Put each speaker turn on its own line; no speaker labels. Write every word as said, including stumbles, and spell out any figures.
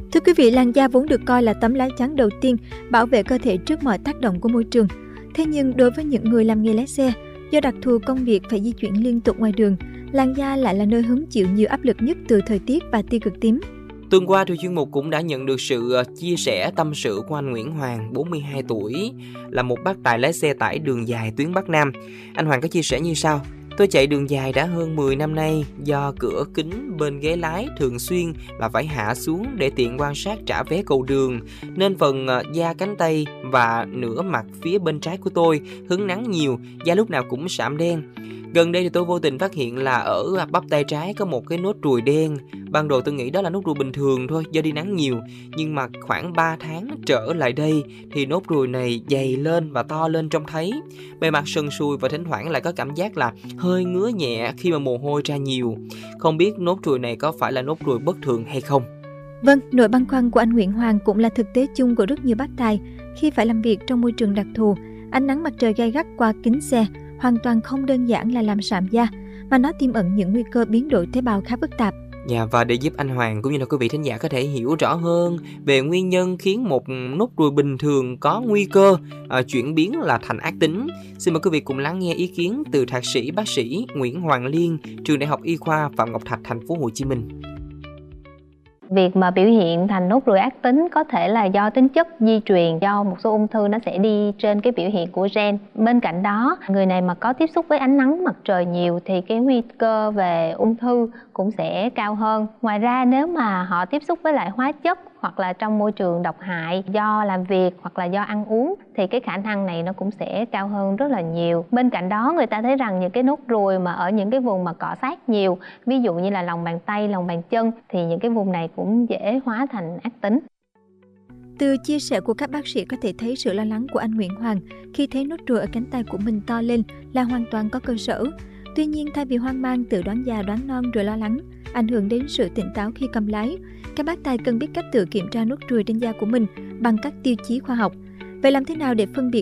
Thưa quý vị, làn da vốn được coi là tấm lá chắn đầu tiên bảo vệ cơ thể trước mọi tác động của môi trường. Thế nhưng đối với những người làm nghề lái xe, do đặc thù công việc phải di chuyển liên tục ngoài đường, làn da lại là nơi hứng chịu nhiều áp lực nhất từ thời tiết và tia cực tím.
Tuần qua thì chuyên mục cũng đã nhận được sự chia sẻ tâm sự của anh Nguyễn Hoàng, bốn mươi hai tuổi, là một bác tài lái xe tải đường dài tuyến Bắc Nam. Anh Hoàng có chia sẻ như sau: Tôi chạy đường dài đã hơn mười năm nay, do cửa kính bên ghế lái thường xuyên là phải hạ xuống để tiện quan sát trả vé cầu đường, nên phần da cánh tay và nửa mặt phía bên trái của tôi hứng nắng nhiều, da lúc nào cũng sạm đen. Gần đây thì tôi vô tình phát hiện là ở bắp tay trái có một cái nốt ruồi đen. Ban đầu tôi nghĩ đó là nốt ruồi bình thường thôi do đi nắng nhiều, nhưng mà khoảng ba tháng trở lại đây thì nốt ruồi này dày lên và to lên trông thấy. Bề mặt sần sùi và thỉnh thoảng lại có cảm giác là hơi ngứa nhẹ khi mà mồ hôi ra nhiều. Không biết nốt ruồi này có phải là nốt ruồi bất thường hay không?
Vâng, nỗi băn khoăn của anh Nguyễn Hoàng cũng là thực tế chung của rất nhiều bác tài khi phải làm việc trong môi trường đặc thù. Ánh nắng mặt trời gay gắt qua kính xe hoàn toàn không đơn giản là làm sạm da, mà nó tiềm ẩn những nguy cơ biến đổi tế bào khá phức tạp.
Dạ, và để giúp anh Hoàng cũng như là quý vị thính giả có thể hiểu rõ hơn về nguyên nhân khiến một nốt ruồi bình thường có nguy cơ à, chuyển biến là thành ác tính, xin mời quý vị cùng lắng nghe ý kiến từ thạc sĩ bác sĩ Nguyễn Hoàng Liên, trường Đại học Y khoa Phạm Ngọc Thạch, thành phố Hồ Chí Minh.
Việc mà biểu hiện thành nốt ruồi ác tính có thể là do tính chất di truyền, do một số ung thư nó sẽ đi trên cái biểu hiện của gen. Bên cạnh đó, người này mà có tiếp xúc với ánh nắng mặt trời nhiều thì cái nguy cơ về ung thư cũng sẽ cao hơn. Ngoài ra, nếu mà họ tiếp xúc với lại hóa chất hoặc là trong môi trường độc hại do làm việc hoặc là do ăn uống thì cái khả năng này nó cũng sẽ cao hơn rất là nhiều. Bên cạnh đó, người ta thấy rằng những cái nốt ruồi mà ở những cái vùng mà cọ sát nhiều, ví dụ như là lòng bàn tay, lòng bàn chân, thì những cái vùng này cũng dễ hóa thành ác tính.
Từ chia sẻ của các bác sĩ có thể thấy sự lo lắng của anh Nguyễn Hoàng khi thấy nốt ruồi ở cánh tay của mình to lên là hoàn toàn có cơ sở. Tuy nhiên, thay vì hoang mang tự đoán già đoán non rồi lo lắng, ảnh hưởng đến sự tỉnh táo khi cầm lái, các bác tài cần biết cách tự kiểm tra nốt ruồi trên da của mình bằng các tiêu chí khoa học. Vậy làm thế nào để phân biệt